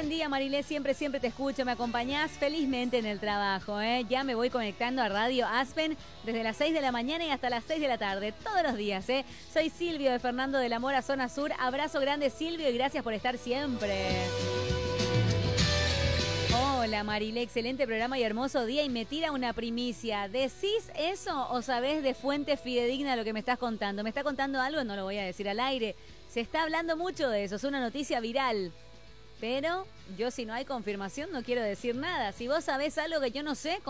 Buen día, Marilé, siempre te escucho, me acompañás felizmente en el trabajo, ¿eh? Ya me voy conectando a Radio Aspen desde las 6 de la mañana y hasta las 6 de la tarde, todos los días, ¿eh? Soy Silvio de Fernando de la Mora, Zona Sur. Abrazo grande, Silvio, y gracias por estar siempre. Hola, Marilé, excelente programa y hermoso día. Y me tira una primicia. ¿Decís eso o sabés de fuente fidedigna lo que me estás contando? ¿Me está contando algo? No lo voy a decir al aire. Se está hablando mucho de eso, es una noticia viral. Pero yo, si no hay confirmación, no quiero decir nada. Si vos sabés algo que yo no sé,